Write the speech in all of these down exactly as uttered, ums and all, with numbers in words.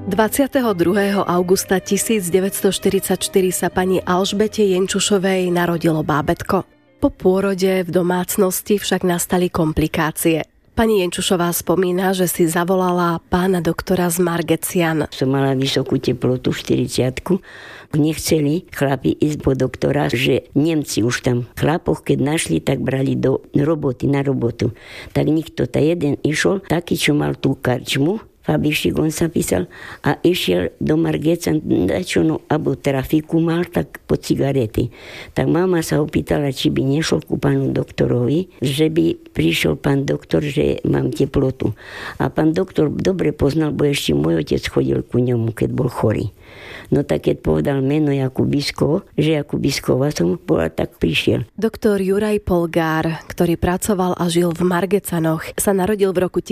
dvadsiateho druhého augusta tisícdeväťstoštyridsaťštyri sa pani Alžbete Jenčušovej narodilo bábätko. Po pôrode v domácnosti však nastali komplikácie. Pani Jenčušová spomína, že si zavolala pána doktora z Margecian. Som mala vysokú teplotu, štyridsiatku. Nechceli chlapi ísť po doktora, že Nemci už tam chlapoch, keď našli, tak brali do roboty, na robotu. Tak nikto, ta jeden išol, taký, čo mal tú karčmu, Fabišik, on sa písal, a išiel do Margecan, čo no, abo trafiku mal, tak po cigarety. Tak mama sa opýtala, či by nešiel ku pánu doktorovi, že by prišiel pán doktor, že mám teplotu. A pán doktor dobre poznal, bo ešte môj otec chodil ku ňomu, keď bol chorý. No tak keď povedal meno Jakubisko, že Jakubiskova som bola, tak prišiel. Doktor Juraj Polgár, ktorý pracoval a žil v Margecanoch, sa narodil v roku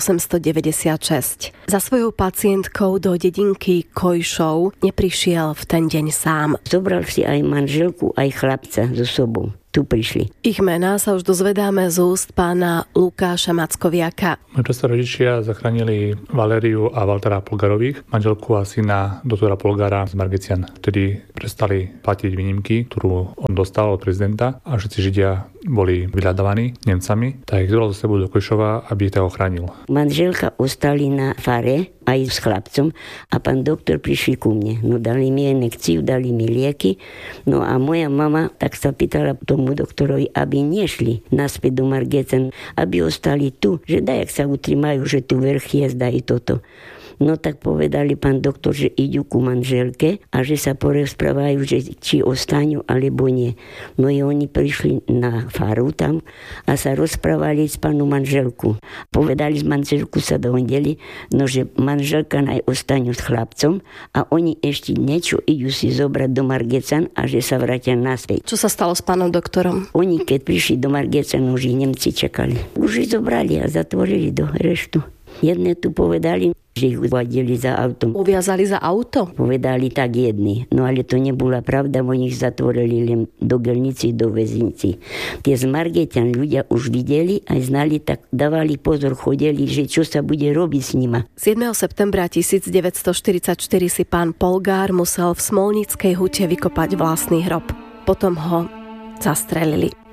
tisícosemstodeväťdesiatšesť. Za svojou pacientkou do dedinky Kojšov neprišiel v ten deň sám. Zobral si aj manželku, aj chlapca so sobou. Tu prišli. Ich mená sa už dozvedáme z úst pána Lukáša Mackoviaka. Moji rodičia zachránili Valériu a Valtera Polgárových, manželku a syna doktora Polgára z Margecian. Vtedy prestali platiť výnimky, ktorú on dostal od prezidenta, a všetci Židia boli vyhľadávaní Nemcami, tak ich zobral zo sebou do Kojšova, aby ich tak ochránil. Manželka ostali na fare aj s chlapcom a pán doktor prišli ku mne. No dali mi injekciu, dali mi lieky. No a moja mama tak sa pýtala tomu doktorovi, aby nešli naspäť do Margecen, aby ostali tu, že daj, ak sa utrimajú, že tu vrch je, zdaj toto. No tak povedali pán doktor, že idú ku manželke a že sa porozprávajú, že či ostanú alebo nie. No i oni prišli na faru tam a sa rozprávali s pánu manželku. Povedali z manželku sa dohodili, no že manželka naj ostanú s chlapcom a oni ešte niečo idú si zobrať do Margecan a že sa vrátia naspäť. Čo sa stalo s pánom doktorom? Oni keď prišli do Margecan, už ich Nemci čakali. Už ich zobrali a zatvorili do reštu. Jedné tu povedali, že ich uvadili za autom. Uviazali za auto? Povedali tak jedni. No ale to nebola pravda, oni ich zatvorili len do gelnici, do väznici. Tie z Margecian ľudia už videli, aj znali, tak dávali pozor, chodili, že čo sa bude robiť s nima. siedmeho septembra tisícdeväťstoštyridsaťštyri si pán Polgár musel v Smolnickej hute vykopať vlastný hrob. Potom ho zastrelili.